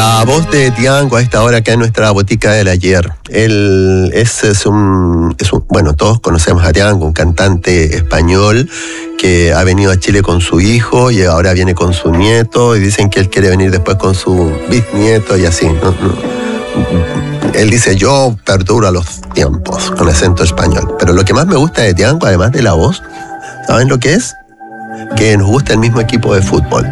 La voz de Tiango a esta hora acá en nuestra botica del ayer. Él bueno, todos conocemos a Tiango, un cantante español que ha venido a Chile con su hijo y ahora viene con su nieto y dicen que él quiere venir después con su bisnieto y así. Él dice, yo perduro a los tiempos, con acento español. Pero lo que más me gusta de Tiango, además de la voz, ¿saben lo que es? Que nos gusta el mismo equipo de fútbol.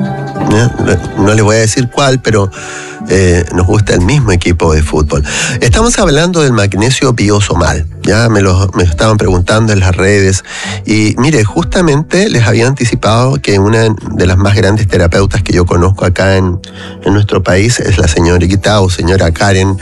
No les voy a decir cuál, pero nos gusta el mismo equipo de fútbol. Estamos hablando del magnesio biosomal. Ya me estaban preguntando en las redes. Y mire, justamente les había anticipado que una de las más grandes terapeutas que yo conozco acá en nuestro país es la señorita o señora Karen.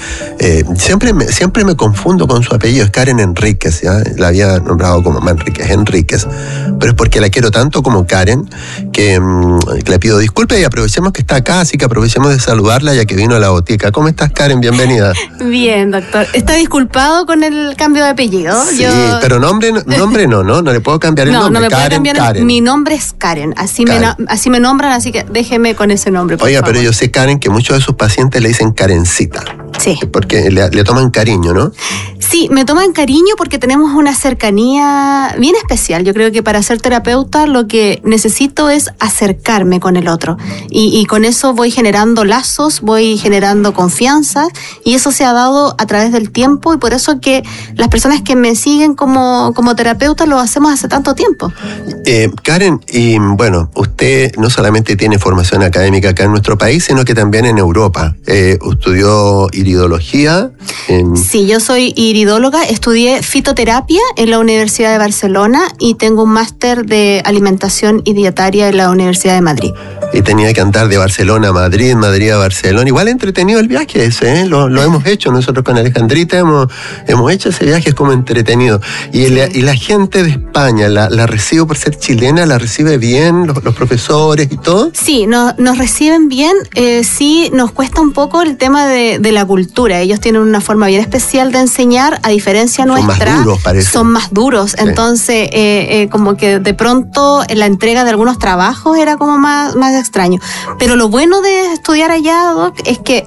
Siempre me confundo con su apellido, es Karen Enríquez, ¿ya? La había nombrado como Enríquez. Pero es porque la quiero tanto como Karen que le pido disculpas y aprovechemos que está acá, así que aprovechemos de saludarla ya que vino a la botica. ¿Cómo estás, Karen? Bienvenida. Bien, doctor. ¿Está disculpado con el cambio de apellido? Sí, pero nombre no le puedo cambiar el nombre. No me Karen, puede cambiar. Karen. Mi nombre es Karen, así me nombran, así que déjeme con ese nombre, por Oiga, favor. pero yo sé, Karen, que muchos de sus pacientes le dicen Karencita. Sí. Porque le toman cariño, ¿no? Sí, me toman cariño porque tenemos una cercanía bien especial. Yo creo que para ser terapeuta lo que necesito es acercarme con el otro. Y con eso voy generando lazos, voy generando confianza y eso se ha dado a través del tiempo y por eso que las personas que me siguen como terapeuta lo hacemos hace tanto tiempo. Karen, y bueno, usted no solamente tiene formación académica acá en nuestro país, sino que también en Europa. Estudió iridología. Sí, yo soy iridóloga, estudié fitoterapia en la Universidad de Barcelona y tengo un máster de alimentación y dietaria en la Universidad de Madrid. Y tenía que andar de Barcelona a Madrid, Madrid a Barcelona. Igual entretenido el viaje ese, ¿eh? Lo hemos hecho nosotros con Alejandrita, hemos hecho ese viaje, es como entretenido. Y la gente de España, la recibo por ser chilena, la recibe bien, los profesores y todo. Sí, nos reciben bien, sí nos cuesta un poco el tema de la cultura. Ellos tienen una forma bien especial de enseñar, a diferencia nuestra. Son más duros, parece. Son más duros, sí. Entonces como que de pronto la entrega de algunos trabajos era como más extraño. Pero lo bueno de estudiar allá, Doc, es que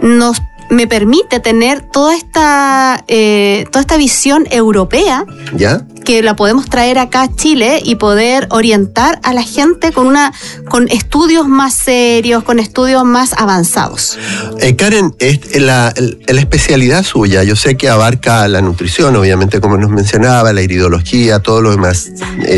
me permite tener toda esta visión europea. ¿Ya? Que la podemos traer acá a Chile y poder orientar a la gente con estudios más serios, con estudios más avanzados. Karen, la especialidad suya, yo sé que abarca la nutrición, obviamente, como nos mencionaba, la iridología, todo lo demás.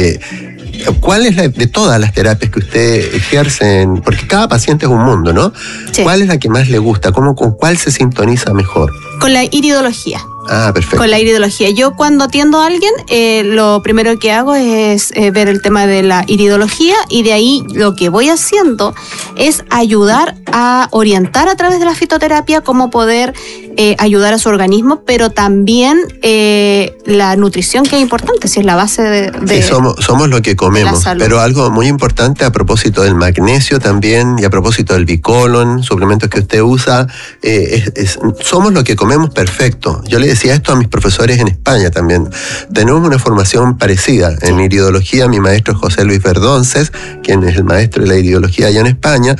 ¿Cuál es de todas las terapias que usted ejerce? Porque cada paciente es un mundo, ¿no? Sí. ¿Cuál es la que más le gusta? ¿Con cuál se sintoniza mejor? Con la iridología. Ah, perfecto. Con la iridología. Yo cuando atiendo a alguien, lo primero que hago es ver el tema de la iridología y de ahí lo que voy haciendo es ayudar a orientar a través de la fitoterapia cómo poder ayudar a su organismo, pero también la nutrición, que es importante, si es la base de sí, somos lo que comemos, pero algo muy importante a propósito del magnesio también y a propósito del bicolon, suplementos que usted usa, somos lo que comemos, perfecto. Yo le decía esto a mis profesores en España también. Tenemos una formación parecida en iridología. Mi maestro es José Luis Verdonces, quien es el maestro de la iridología allá en España,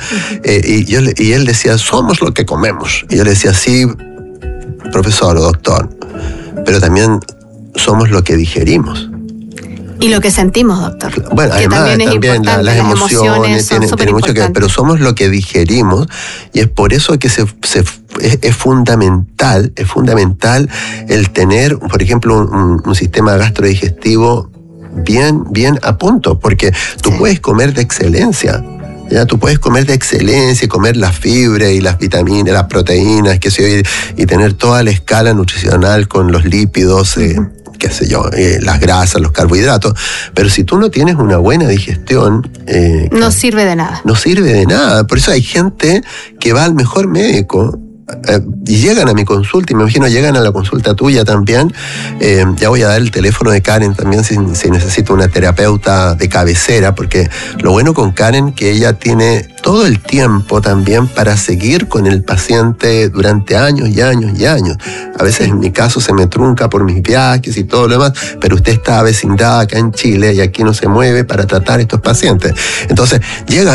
y él decía, somos lo que comemos. Y yo le decía, sí, profesor o doctor, pero también somos lo que digerimos. Y lo que sentimos, doctor. Bueno, que además, también es importante, las emociones tienen mucho que ver, pero somos lo que digerimos y es por eso que es fundamental el tener, por ejemplo, un sistema gastrodigestivo bien a punto, porque tú puedes comer de excelencia. Ya, tú puedes comer de excelencia y comer la fibra y las vitaminas, las proteínas, y tener toda la escala nutricional con los lípidos, las grasas, los carbohidratos, pero si tú no tienes una buena digestión... no sirve de nada. No sirve de nada. Por eso hay gente que va al mejor médico y llegan a mi consulta, y me imagino llegan a la consulta tuya también. Ya voy a dar el teléfono de Karen también si necesito una terapeuta de cabecera, porque lo bueno con Karen que ella tiene todo el tiempo también para seguir con el paciente durante años y años y años. A veces en mi caso se me trunca por mis viajes y todo lo demás, pero usted está avecindada acá en Chile y aquí no se mueve para tratar a estos pacientes. Entonces llegan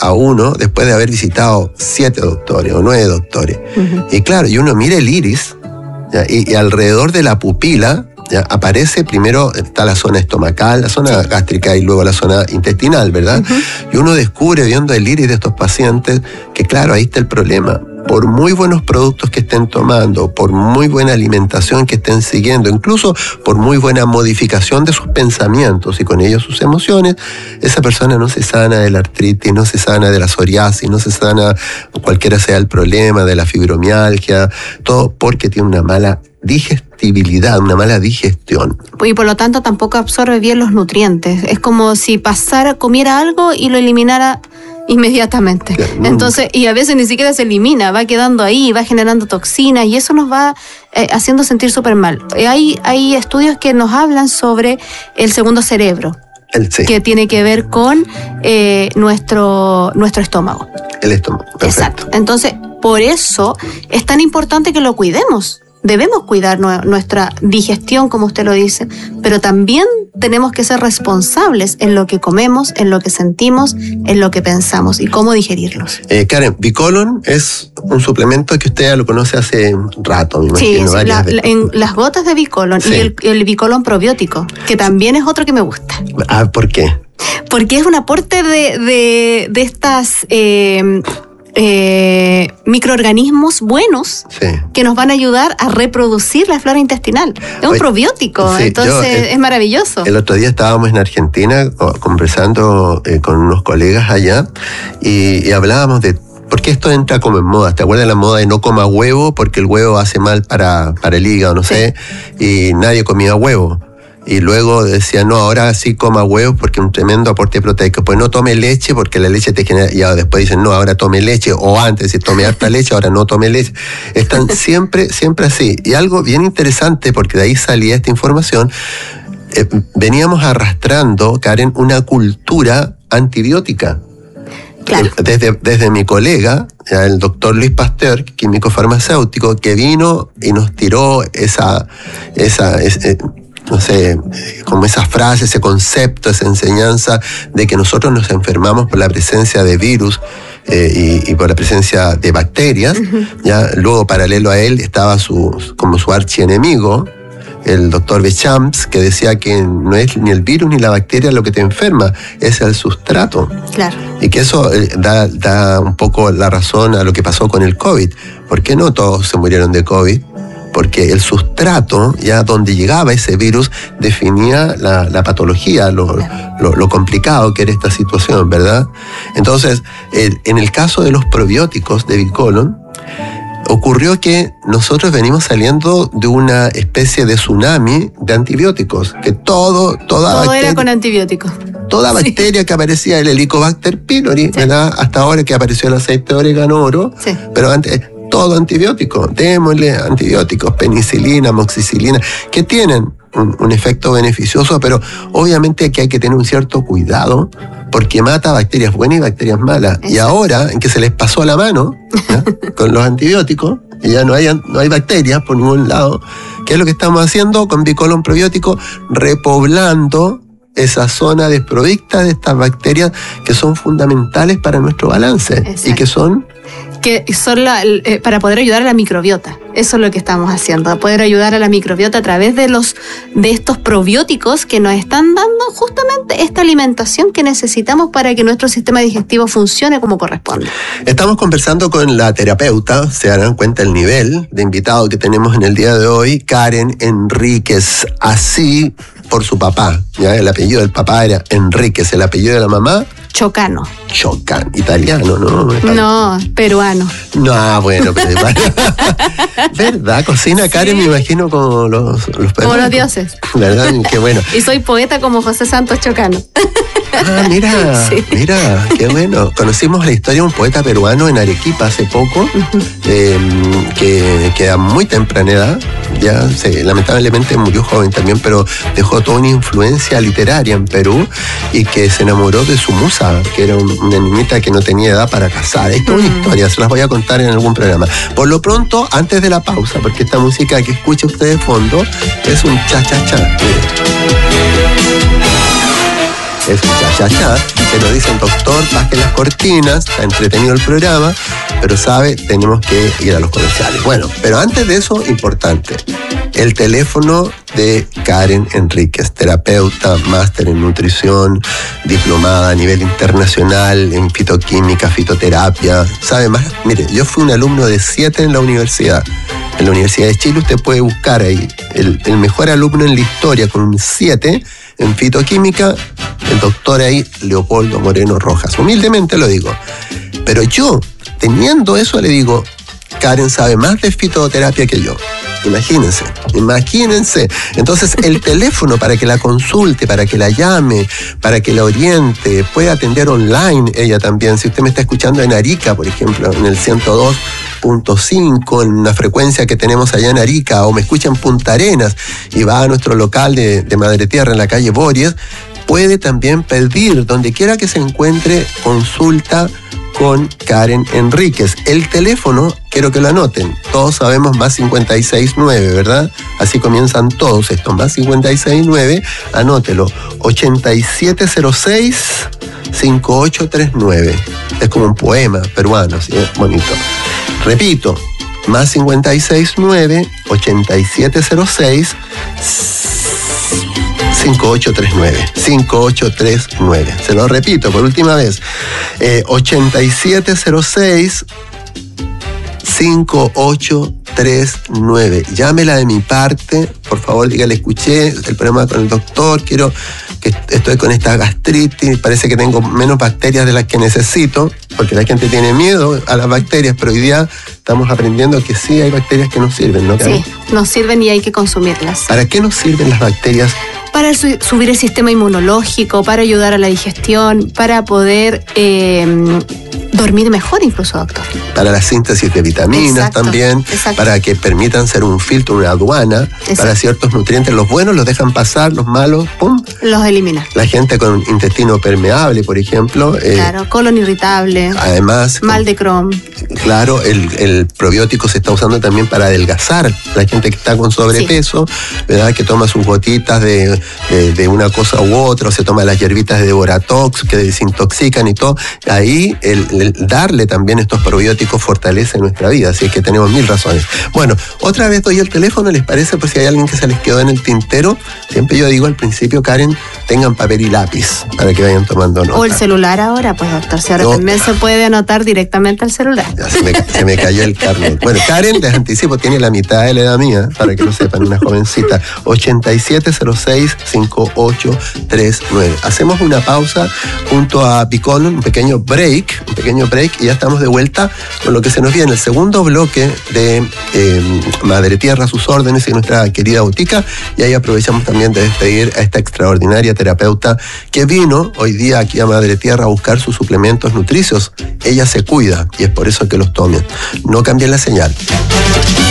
a uno después de haber visitado 7 doctores o 9 doctores. Y claro, y uno mira el iris, ¿ya? Y alrededor de la pupila, ¿ya? Aparece primero, está la zona estomacal, la zona gástrica y luego la zona intestinal, ¿verdad? Y uno descubre viendo el iris de estos pacientes que claro, ahí está el problema. Por muy buenos productos que estén tomando, por muy buena alimentación que estén siguiendo, incluso por muy buena modificación de sus pensamientos y con ellos sus emociones, esa persona no se sana de la artritis, no se sana de la psoriasis, no se sana cualquiera sea el problema, de la fibromialgia, todo porque tiene una mala digestibilidad, una mala digestión. Y por lo tanto tampoco absorbe bien los nutrientes. Es como si comiera algo y lo eliminara inmediatamente. Entonces, y a veces ni siquiera se elimina, va quedando ahí, va generando toxinas y eso nos va haciendo sentir súper mal. Hay estudios que nos hablan sobre el segundo cerebro, que tiene que ver con nuestro estómago. El estómago, perfecto. Exacto. Entonces, por eso es tan importante que lo cuidemos. Debemos cuidar nuestra digestión, como usted lo dice, pero también tenemos que ser responsables en lo que comemos, en lo que sentimos, en lo que pensamos y cómo digerirlos. Karen, Bicolon es un suplemento que usted ya lo conoce hace rato, me imagino. Sí, en las gotas de Bicolon y el Bicolon probiótico, que también es otro que me gusta. ¿Por qué? Porque es un aporte de estas... microorganismos buenos que nos van a ayudar a reproducir la flora intestinal. Es un probiótico, entonces es maravilloso. El otro día estábamos en Argentina conversando con unos colegas allá y hablábamos de porque esto entra como en moda. ¿Te acuerdas de la moda de no coma huevo porque el huevo hace mal para el hígado, no sé? Y nadie comía huevo. Y luego decía, no, ahora sí coma huevos porque es un tremendo aporte proteico. Pues no tome leche porque la leche te genera... Y después dicen, no, ahora tome leche. O antes, si tome harta leche, ahora no tome leche. Están siempre así. Y algo bien interesante, porque de ahí salía esta información, veníamos arrastrando, Karen, una cultura antibiótica. Claro. Desde mi colega, el doctor Luis Pasteur, químico farmacéutico, que vino y nos tiró no sé, como esa frase, ese concepto, esa enseñanza de que nosotros nos enfermamos por la presencia de virus y por la presencia de bacterias. Ya luego, paralelo a él, estaba como su archienemigo, el doctor Bechamps, que decía que no es ni el virus ni la bacteria lo que te enferma, es el sustrato. Claro. Y que eso da un poco la razón a lo que pasó con el COVID. ¿Por qué no todos se murieron de COVID? Porque el sustrato, ya donde llegaba ese virus, definía la patología, lo complicado que era esta situación, ¿verdad? Entonces, en el caso de los probióticos de Bicolon, ocurrió que nosotros venimos saliendo de una especie de tsunami de antibióticos, que todo bacteria, era con antibióticos. Toda bacteria que aparecía, el Helicobacter pylori, ¿verdad? Hasta ahora que apareció el aceite de orégano oro, pero antes... todo antibiótico, démosle antibióticos, penicilina, amoxicilina, que tienen un efecto beneficioso, pero obviamente que hay que tener un cierto cuidado porque mata bacterias buenas y bacterias malas. Exacto. Y ahora, en que se les pasó la mano, ¿ya? Con los antibióticos, y ya no hay bacterias por ningún lado, ¿qué es lo que estamos haciendo con Bicolon probiótico? Repoblando esa zona desprovista de estas bacterias que son fundamentales para nuestro balance. Exacto. Y que son para poder ayudar a la microbiota. Eso es lo que estamos haciendo, poder ayudar a la microbiota a través de estos probióticos que nos están dando justamente esta alimentación que necesitamos para que nuestro sistema digestivo funcione como corresponde. Estamos conversando con la terapeuta, se darán cuenta el nivel de invitado que tenemos en el día de hoy, Karen Enríquez, así por su papá, ¿ya? El apellido del papá era Enríquez, el apellido de la mamá Chocano. Italiano, ¿no? No, peruano. No, bueno, pero ¿verdad? Cocina Karen, me imagino, como los peruanos. Como los dioses. ¿Verdad? Qué bueno. Y soy poeta como José Santos Chocano. Mira, qué bueno. Conocimos la historia de un poeta peruano en Arequipa hace poco, que a muy temprana edad, lamentablemente murió joven también, pero dejó toda una influencia literaria en Perú y que se enamoró de su musa, que era una niñita que no tenía edad para casar. Esto es una historia, se las voy a contar en algún programa. Por lo pronto, antes de la pausa, porque esta música que escucha usted de fondo es un cha-cha-cha. es un cha-cha-cha, que nos dicen, doctor, baje las cortinas, está entretenido el programa, pero sabe, tenemos que ir a los comerciales. Bueno, pero antes de eso, importante, el teléfono de Karen Enríquez, terapeuta, máster en nutrición, diplomada a nivel internacional en fitoquímica, fitoterapia, sabe más. Mire, yo fui un alumno de 7 en la universidad. En la Universidad de Chile usted puede buscar ahí el mejor alumno en la historia con un 7 en fitoquímica, el doctor ahí, Leopoldo Moreno Rojas. Humildemente lo digo. Pero yo, teniendo eso, le digo, Karen sabe más de fitoterapia que yo. Imagínense. Entonces, el teléfono para que la consulte, para que la llame, para que la oriente, puede atender online ella también. Si usted me está escuchando en Arica, por ejemplo, en el 102.5, en una frecuencia que tenemos allá en Arica, o me escucha en Punta Arenas y va a nuestro local de Madre Tierra en la calle Bories, puede también pedir, donde quiera que se encuentre, consulta con Karen Enríquez. El teléfono, quiero que lo anoten, todos sabemos más 569, ¿verdad? Así comienzan todos estos, más 569, anótelo, 8706-5839. Es como un poema peruano, ¿sí? Bonito. Repito, más 569 8706 5839. Se lo repito por última vez. 8706 5839. Llámela de mi parte, por favor, dígale, escuché el programa con el doctor, quiero que estoy con esta gastritis, parece que tengo menos bacterias de las que necesito, porque la gente tiene miedo a las bacterias, pero hoy día estamos aprendiendo que sí hay bacterias que nos sirven, ¿no? Sí, nos sirven y hay que consumirlas. ¿Para qué nos sirven las bacterias? Para subir el sistema inmunológico, para ayudar a la digestión, para poder dormir mejor incluso, doctor. Para la síntesis de vitaminas. Exacto, también, exacto. Para que permitan ser un filtro, una aduana, exacto. Para ciertos nutrientes. Los buenos los dejan pasar, los malos, ¡pum! Los eliminan. La gente con intestino permeable, por ejemplo. Claro, colon irritable. Además. Mal de Crohn. Claro, el probiótico se está usando también para adelgazar. La gente que está con sobrepeso, sí. ¿Verdad? Que toma sus gotitas de una cosa u otra, o se toma las hierbitas de Devoratox que desintoxican y todo. Ahí el darle también estos probióticos fortalece nuestra vida, así es que tenemos 1000 razones. Bueno, otra vez doy el teléfono, ¿les parece? Por si hay alguien que se les quedó en el tintero. Siempre yo digo al principio, Karen, tengan papel y lápiz para que vayan tomando nota. O el celular ahora, pues doctor, si ahora también se puede anotar directamente al celular. Ya se me cayó el carnet. Bueno, Karen, les anticipo, tiene la mitad de la edad mía, para que lo sepan, una jovencita. 8706-5839. Hacemos una pausa junto a Bicolon, un pequeño break, y ya estamos de vuelta con lo que se nos viene, el segundo bloque de Madre Tierra a sus órdenes y nuestra querida botica, y ahí aprovechamos también de despedir a esta extraordinaria terapeuta que vino hoy día aquí a Madre Tierra a buscar sus suplementos nutricios. Ella se cuida y es por eso que los tomen. No cambien la señal.